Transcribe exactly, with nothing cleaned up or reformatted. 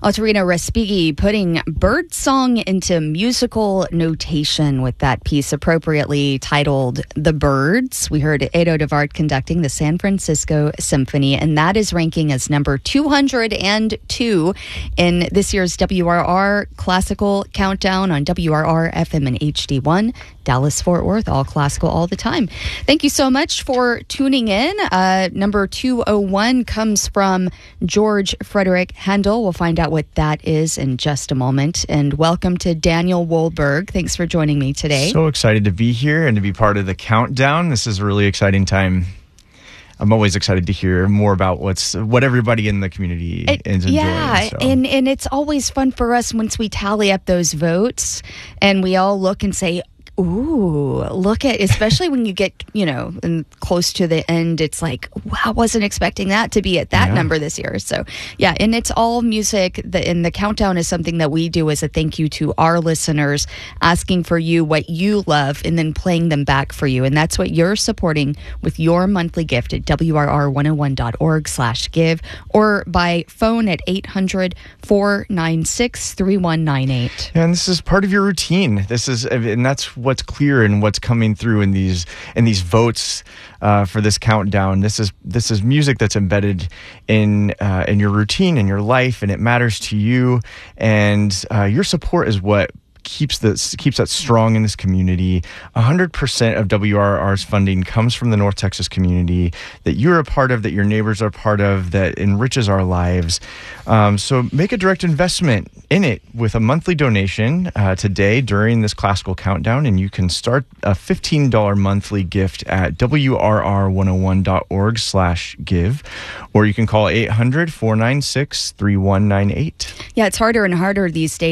Autorina Respighi putting birdsong into musical notation with that piece appropriately titled The Birds. We heard Edo de Waard conducting the San Francisco Symphony, and that is ranking as number two hundred two in this year's W R R Classical Countdown on W R R F M and H D one. Dallas-Fort Worth, all classical all the time. Thank you so much for tuning in. Uh, number two oh one comes from George Frederick Handel. We'll find out what that is in just a moment. And welcome to Daniel Wohlberg. Thanks for joining me today. So excited to be here and to be part of the countdown. This is a really exciting time. I'm always excited to hear more about what's what everybody in the community it, is enjoying. Yeah, so. and, and it's always fun for us once we tally up those votes and we all look and say, ooh, look at, especially when you get, you know, in, close to the end, it's like, wow, I wasn't expecting that to be at that yeah. number this year. So, yeah, and it's all music. The, and the countdown is something that we do as a thank you to our listeners, asking for you what you love and then playing them back for you. And that's what you're supporting with your monthly gift at W R R one oh one dot org slash give or by phone at eight hundred, four nine six, three one nine eight. And this is part of your routine. This is, and that's what's clear and what's coming through in these in these votes uh, for this countdown. This is this is music that's embedded in uh, in your routine, in your life, and it matters to you. And uh, your support is what keeps this keeps that strong in this community. one hundred percent of W R R's funding comes from the North Texas community that you're a part of, that your neighbors are part of, that enriches our lives. Um, so make a direct investment in it with a monthly donation uh, today during this classical countdown, and you can start a fifteen dollars monthly gift at W R R one oh one dot org slash give, or you can call eight hundred, four nine six, three one nine eight. Yeah, it's harder and harder these days